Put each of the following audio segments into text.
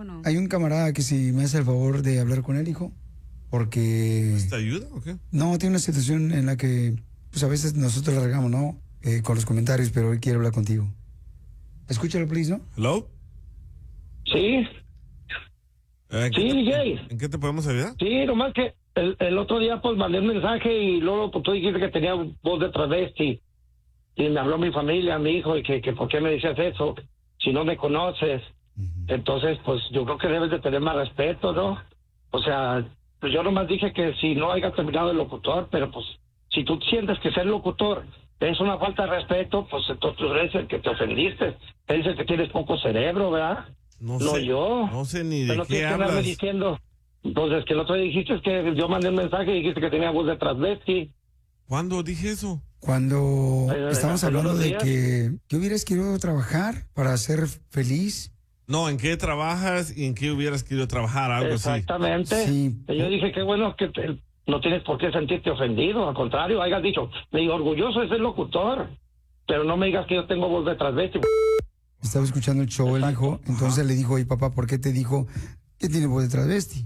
teléfono. Hay un camarada que si me hace el favor de hablar con él, hijo, porque... ¿Te ayuda o qué? No, tiene una situación en la que, pues a veces nosotros la regamos, ¿no? Con los comentarios, pero él quiere hablar contigo. Escúchalo, please, ¿no? ¿Hello? Sí. Sí, DJ. ¿En qué te podemos ayudar? Sí, nomás que el otro día pues mandé un mensaje y luego pues tú dijiste que tenía voz de travesti. Y me habló mi familia, mi hijo, y que por qué me decías eso, si no me conoces. Entonces, pues yo creo que debes de tener más respeto, ¿no? O sea, pues yo nomás dije que si no haya terminado el locutor, pero pues si tú sientes que ser locutor es una falta de respeto, pues entonces tú eres el que te ofendiste. Eres el que tienes poco cerebro, ¿verdad? No No sé, yo. No sé ni de Pero qué tienes que andarme hablas. diciendo. Entonces, que el otro día dijiste que yo mandé un mensaje y dijiste que tenía voz de travesti. ¿Cuándo dije eso? Cuando estamos hace hablando unos de días. que hubieras querido trabajar para ser feliz. No, ¿en qué trabajas y en qué hubieras querido trabajar? Algo así. Exactamente. Sí. Y yo dije, qué bueno que no tienes por qué sentirte ofendido. Al contrario, hayas dicho, me digo, orgulloso de ser locutor. Pero no me digas que yo tengo voz de travesti. Estaba escuchando el show el Exacto. hijo, entonces le dijo, oye papá, ¿por qué te dijo que tiene voz de travesti?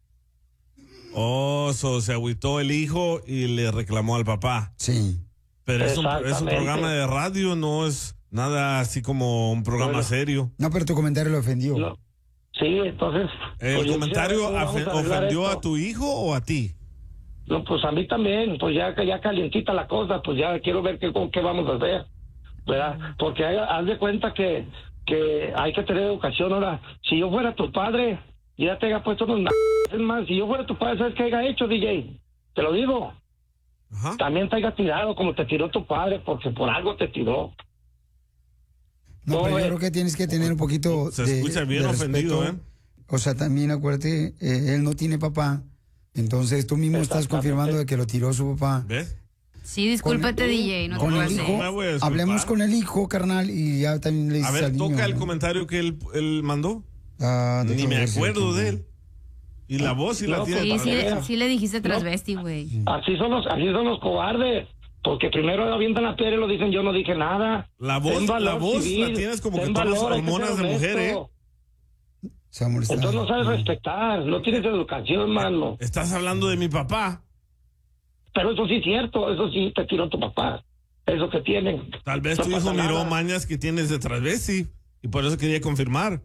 Oh, se agüitó el hijo y le reclamó al papá. Sí. Pero es un Exactamente. programa de radio, no es nada así como un programa Bueno. serio. No, pero tu comentario lo ofendió. No. Sí, entonces... ¿El pues, yo comentario quisiera, vamos a arreglar ofendió esto. a tu hijo o a ti? No, pues a mí también, pues ya calientita la cosa, pues ya quiero ver qué vamos a hacer, ¿verdad? Porque haz de cuenta que hay que tener educación. Ahora, si yo fuera tu padre, ya te haya puesto unos es más, si yo fuera tu padre, ¿sabes qué haya hecho, DJ? Te lo digo, Ajá. también te haya tirado como te tiró tu padre, porque por algo te tiró. No, pero yo Joder. creo que tienes que tener un poquito Se de escucha bien de ofendido, respeto. ¿eh? O sea, también acuérdate, él no tiene papá, entonces tú mismo estás Exactamente. confirmando de que lo tiró su papá. ¿Ves? Sí, discúlpate, DJ. No te Con voy a el hacer. hijo, me voy a disculpar. hablemos con el hijo, carnal, y ya también le A dices ver, al niño, toca el ¿no? comentario que él mandó. Ah, Ni déjame me ver si acuerdo aquí- de él. Y la voz sí la No, tiene. Sí, para sí, que veas. sí le dijiste transvesti, güey. Así son los cobardes, porque primero avientan la piedra y lo dicen, yo no dije nada. La voz, Ten valor la voz civil, la tienes como ten que todas valor, hay que hormonas ser de mujer, ¿eh? honesto. Se va a molestar. Entonces no sabes respetar, no tienes educación, mano. Estás hablando de mi papá. Pero eso sí es cierto, eso sí te tiró tu papá. Eso que tienen. Tal vez No tu hijo pasa miró nada. mañas que tienes de travesti y por eso quería confirmar.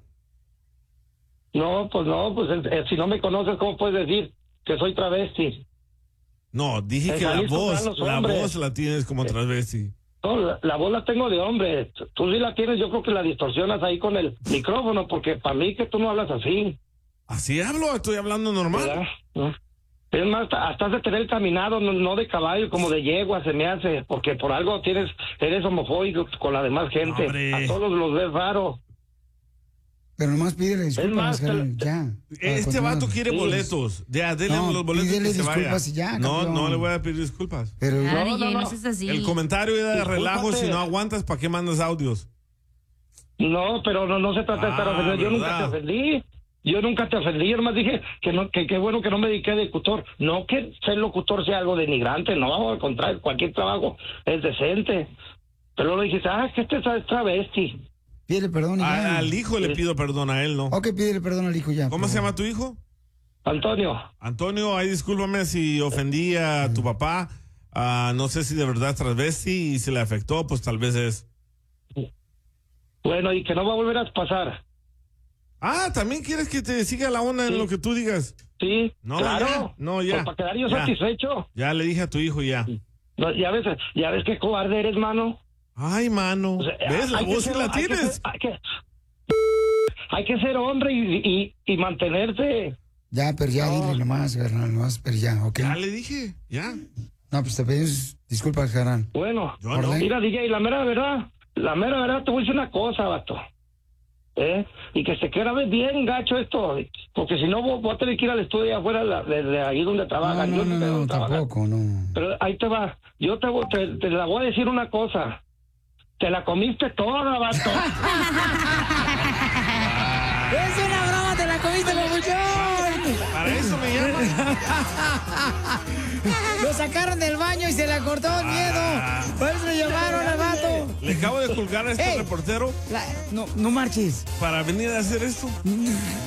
No, pues si no me conoces, ¿cómo puedes decir que soy travesti? No, dije que la Jalisco voz, están los hombres. la la tienes como travesti. No, la voz la tengo de hombre. Tú sí la tienes, yo creo que la distorsionas ahí con el micrófono, porque para mí que tú no hablas así. Así hablo, estoy hablando normal. ¿Verdad? ¿No? Es más, hasta has de tener caminado, no de caballo, como de yegua, se me hace, porque por algo eres homofóbico con la demás gente. Hombre. A todos los ves raro. Pero nomás pídele disculpas, más, carnal, ya. Este Continuar. vato quiere Sí. boletos. Ya, denle No, los boletos pídele y que se vaya. disculpas y ya, no, campeón. no le voy a pedir disculpas. Pero Ah, No, DJ, no, no no. seas así. El comentario era de Discúlpate. relajo. Si no aguantas, ¿para qué mandas audios? No, pero no se trata de estar Ah, ofendido. Yo nunca te ¿verdad? ofendí. Yo nunca te ofendí. Yo nomás dije que qué bueno que no me dediqué de locutor. No que ser locutor sea algo denigrante. No, al contrario, cualquier trabajo es decente. Pero lo dijiste, que este es travesti. pídele perdón y ya. Al hijo le pido perdón, a él no. Ok, pídele perdón al hijo ya. ¿Cómo por se favor. llama tu hijo? Antonio, Antonio, ahí discúlpame si ofendí a tu papá. No sé si de verdad es travesti y si le afectó, pues tal vez es. bueno, y que no va a volver a pasar. ¿También quieres que te siga la onda en Sí. lo que tú digas? Sí, No, claro. ya, no, ya. Pues para quedar yo Ya. satisfecho. Ya le dije a tu hijo ya. No, ya ves qué cobarde eres, mano. Ay, mano. O sea, ¿Ves? La hay que voz sí ser- la hay que tienes. ser- hay que ser hombre y mantenerse. Ya, pero ya, No. dile nomás, carnal, nomás, pero ya, ¿ok? Ya le dije, ya. No, pues te pedimos disculpas, carnal. Bueno, Yo no. mira, DJ, la mera verdad, te voy a decir una cosa, vato. Y que se quede bien gacho esto, porque si no voy a tener que ir al estudio afuera de ahí donde trabajan. Yo sé dónde trabajan. tampoco, no. Pero ahí te va. Yo te la voy a decir una cosa. Te la comiste toda, vato. ¡Es una broma, te la comiste, papuchón! Para eso me llaman. Lo sacaron del baño y se le cortó el miedo. Por eso le llamaron al vato. Le acabo de colgar a este Ey. reportero No marches. para venir a hacer esto.